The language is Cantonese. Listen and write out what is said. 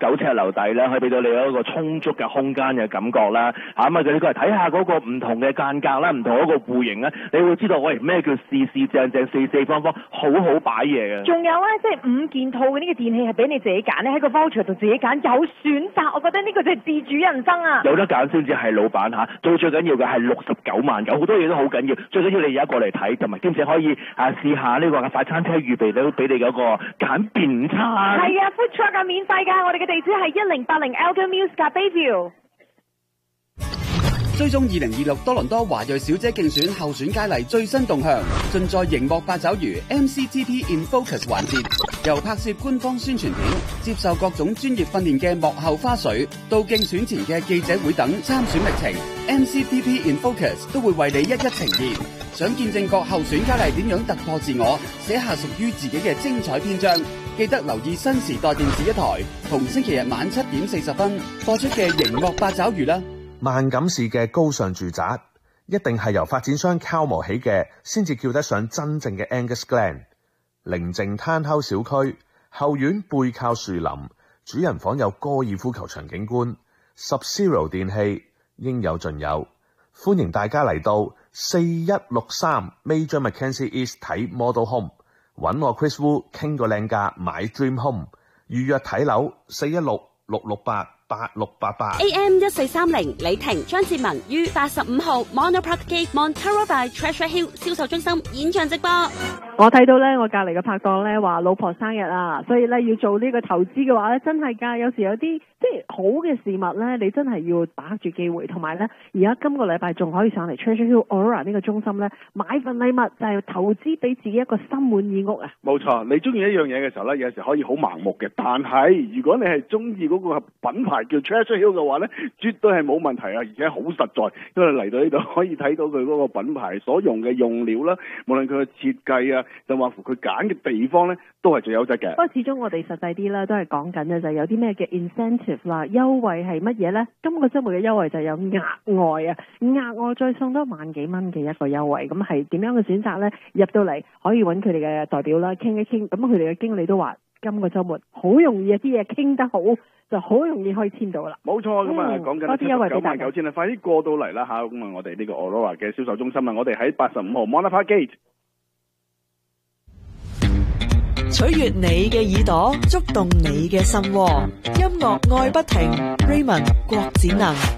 9尺樓底咧，可以俾到你一個充足嘅空間嘅感覺啦。咁啊，你過嚟睇下嗰個唔同嘅間隔啦，唔同嗰個戶型咧，你會知道喂咩叫正正四四方方，好好擺嘢嘅。 仲有咧，即係5件套嘅呢個電器係俾你自己揀咧，喺個 voucher 度自己揀，有選擇，我覺得呢個就係自主人生啊！ 有得揀先至係老闆嚇，最緊要嘅係69萬九，好多嘢都好緊要，最緊要你而家過嚟睇，同埋兼且可以試下呢個快餐車預備到俾你嗰個揀便餐。 係啊 ，food truck 啊，免費㗎，我哋嘅地址係1080 Elgin Mills 㗎 Bayview。 追蹤2026多倫多華裔小姐競選候選佳麗最新動向，盡在熒幕八爪魚 MCTP in Focus 環節，由拍攝官方宣傳片、接受各種專業訓練嘅幕後花絮，到競選前嘅記者會等參選歷程 ，MCTP in Focus 都會為你一一呈現。想見證各候選佳麗點樣突破自我，寫下屬於自己嘅精彩篇章，記得留意新時代電視一台，同星期日晚7點40分播出嘅熒幕八爪魚啦。 萬錦市嘅高尚住宅一定係由發展商敲磨起嘅，先至叫得上真正嘅 Angus Glen。寧靜攤口小區，後院背靠樹林，主人房有高爾夫球場景觀，Sub-Zero 電器應有盡有。歡迎大家嚟到4163 Major Mackenzie East 睇 Model Home， 揾我 Chris Wu 傾個靚價買 Dream Home， 預約睇樓416-668-8688。 AM 1430李婷張志文於85號 Monopark Gate Montero by Treasure Hill 銷售中心現場直播。 我睇到咧，我隔離嘅拍檔咧話老婆生日啊，所以咧要做呢個投資嘅話咧，真係㗎，有時有啲即係好嘅事物咧，你真係要把握住機會，同埋咧而家今個禮拜仲可以上嚟 Treasure Hill Aurora 呢個中心咧買份禮物，就係投資俾自己一個心滿意屋啊！ 冇錯，你中意一樣嘢嘅時候咧，有時可以好盲目嘅，但係如果你係中意嗰個品牌叫 Treasure Hill 嘅話咧，絕對係冇問題啊，而且好實在，因為嚟到呢度可以睇到佢嗰個品牌所用嘅用料啦，無論佢嘅設計啊，甚至乎佢揀嘅地方咧，都係最優質嘅。不過始終我哋實際啲啦，都係講緊嘅就係有啲咩嘅 incentive 啦，優惠係乜嘢咧？今個週末嘅優惠就有額外啊，額外再送多萬幾蚊嘅一個優惠，咁係點樣嘅選擇咧？入到嚟可以揾佢哋嘅代表啦，傾一傾，咁佢哋嘅經理都話今個週末好容易啊，啲嘢傾得好，就好容易可以簽到啦。 冇錯，咁啊講緊799000啊，快啲過到嚟啦嚇！咁啊，我哋呢個 Aurora 嘅銷售中心啊，我哋喺85號 Monopark Gate。 取悅你嘅耳朵，觸動你嘅心窩，音樂愛不停 ，Raymond 郭展能。